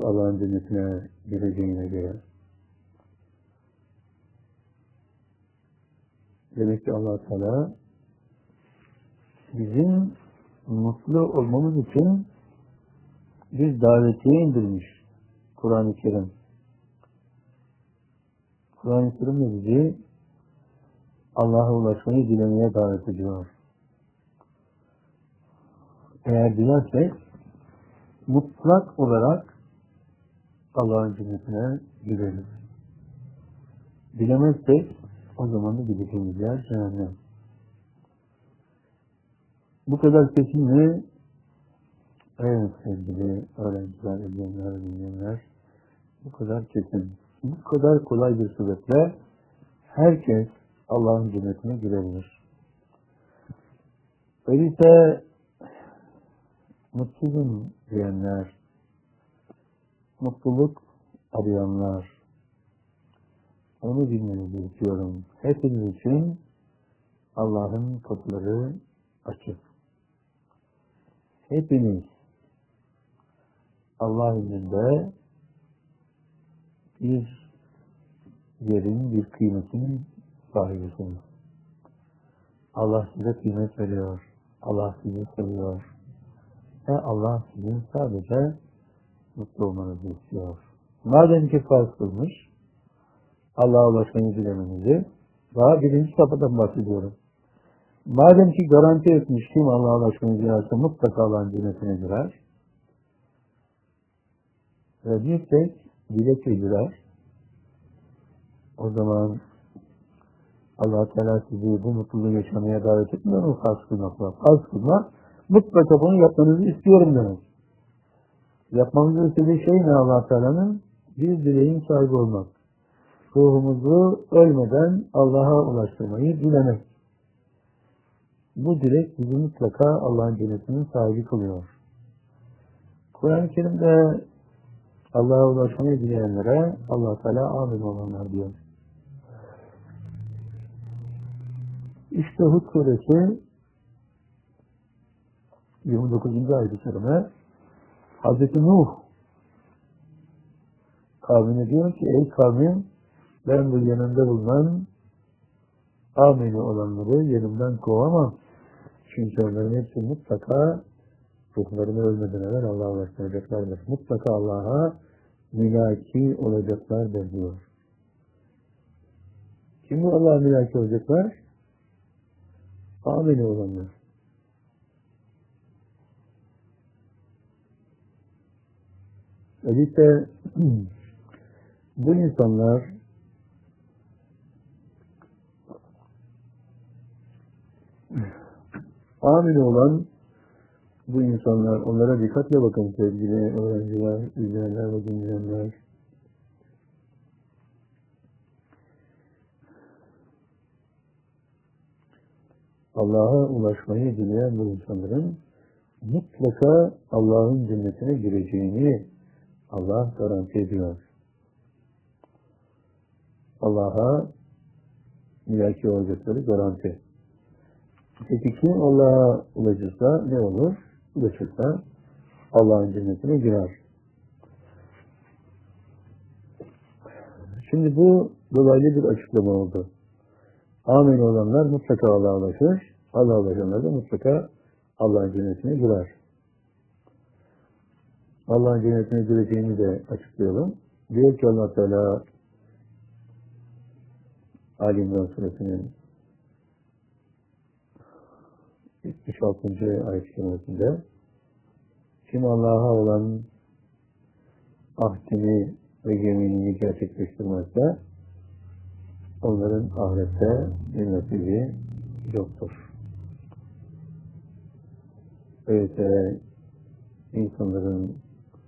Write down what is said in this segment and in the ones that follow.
Allah'ın cennetine gireceğine göre. Demek ki Allah Teala bizim mutlu olmamız için bir davetiye indirmiş Kur'an-ı Kerim. Kur'an-ı Kerim bizi Allah'a ulaşmayı dilemeye davet ediyor. Eğer dilersek mutlak olarak Allah'ın cennetine gireriz. Dilemezsek o zaman da gideceğimiz yer cehennem. Bu kadar kesin mi? Evet sevgili öğrenciler, izleyenler, dinleyenler. Bu kadar kesin. Bu kadar kolay bir suretle herkes Allah'ın cennetine girebilir. Öyleyse mutsuzum diyenler, mutluluk arayanlar, onu bilmenizi istiyorum. Hepiniz için Allah'ın kapıları açık. Hepiniz Allah'ın önünde bir yerin, bir kıymetin sahibisiniz. Allah size kıymet veriyor. Allah sizi seviyor. Ve Allah sizin sadece mutlu olmanızı istiyor. Madem ki farz kılmış, Allah'a ulaşmayı dilemenizi, daha birinci kapıdan bahsediyorum. Madem ki garanti etmiş kim Allah'a ulaşmayı dilerse mutlaka Allah'ın cennetine girer. Ve bir tek dilekle girer. O zaman Allah Teala sizi bu mutluluğu yaşamaya davet etmiyor mu farz kılmakla? Farz kılmak mutlaka bunu yapmanızı istiyorum demek. Yapmamızı istediği şey ne Allah Teala'nın? Bir dileğin sahibi olmak. Ruhumuzu ölmeden Allah'a ulaştırmayı dilemek. Bu dilek bizi mutlaka Allah'ın cennetinin sahibi kılıyor. Kur'an-ı Kerim'de Allah'a ulaşmayı dileyenlere Allah Teala amin olanlar diyor. İşte Hud suresi 29. ayet-i kerime Hazreti Nuh kavmine diyor ki ey kavmim ben bu yanında bulunan ameli olanları yanımdan kovamam. Çünkü onların hepsi mutlaka ruhlarını ölmeden evvel Allah'a ulaştıracaklardır. Mutlaka Allah'a mülaki olacaklardır diyor. Kim bu Allah'a mülaki olacaklar? Ameli olanlar. Öyleyse bu insanlar ameli olan bu insanlar, onlara dikkatle bakın sevgili öğrenciler, izleyenler ve dinleyenler. Allah'a ulaşmayı dileyen bu insanların mutlaka Allah'ın cennetine gireceğini Allah garanti ediyor. Allah'a mülaki olacakları garanti. Peki kim Allah'a ulaşırsa ne olur? Ulaşırsa Allah'ın cennetine girer. Şimdi bu dolaylı bir açıklama oldu. Amin olanlar mutlaka Allah'a ulaşır. Allah'a ulaşanlar da mutlaka Allah'ın cennetine girer. Allah'ın cennetine gireceğini de açıklayalım. Diyor ki Allah Teala Ali İmran suresinin 76. ayet-i kerimesinde kim Allah'a olan ahdini ve yeminini gerçekleştirmezse onların ahirette bir nasibi yoktur. Öyleyse insanların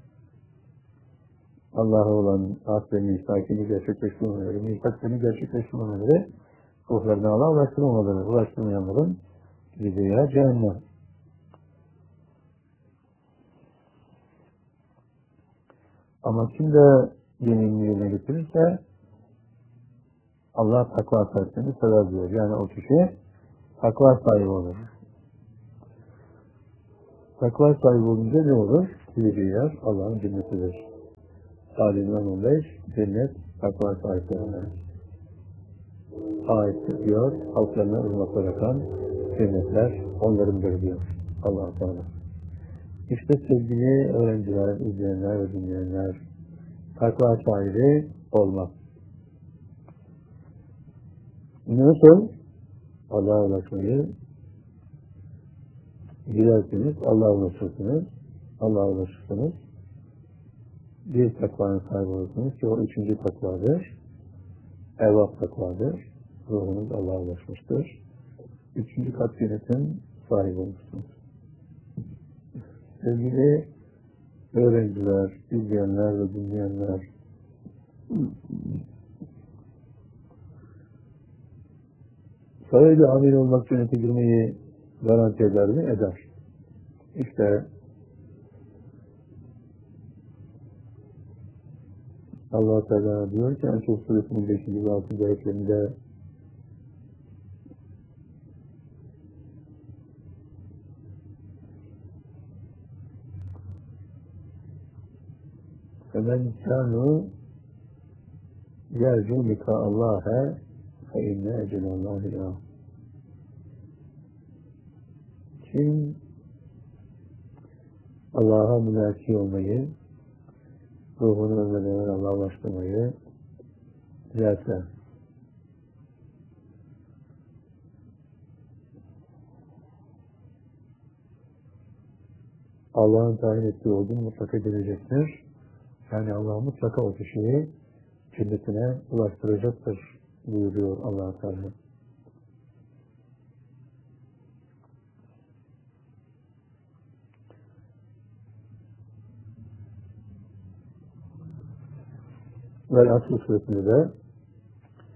Allah'a olan ahd ve misakini gerçekleştirmemeleri, misaklarını gerçekleştirmemeleri ruhlarına Allah'a ulaştırmamaları, ulaştırmayanların gideceği yer cehennem. Ama kim de yeminini yerine getirirse Allah takva sahibini sever diyor. Yani o kişi takva sahibi olur. Takva sahibi olunca ne olur? Gideceği yer Allah'ın cennetidir. Ali İmran 15, cennet takva sahiplerine aittir diyor. Altlarına ırmaklar akan cennetler onlarındır diyor Allah-u Teala. İşte sevgili öğrenciler, izleyenler ve dinleyenler, takva sahibi olmak. Nasıl Allah'a ulaşmayı dilerseniz Allah'a ulaşırsınız. Allah'a ulaşırsınız. Bir takvanın sahibi olursunuz ki o üçüncü takvadır. Evvap takvadır. Ruhunuz Allah'a ulaşmıştır. Üçüncü kat yönetim sahibi olursunuz. Sevgili öğrenciler, izleyenler ve dinleyenler, sahibi amir olmak cennete girmeyi garanti eder mi? Eder. İşte Allah Teala diyor ki Enşur Suresinin 5. ve 6. ayetlerinde فَمَنْ كَانُوا يَرْجُوا لِقَاءَ اللّٰهَ فَاِنَّ اَجَلَ اللّٰهِ لَهُ. Kim Allah'a mülaki olmayı, ruhunu ölmeden Allah'a ulaştırmayı dilerse, Allah'ın tayin ettiği olduğunu mutlaka gelecektir. Yani Allah mutlaka o kişiyi cennetine ulaştıracaktır buyuruyor Allah-u Teala. Vel Asr suresinde de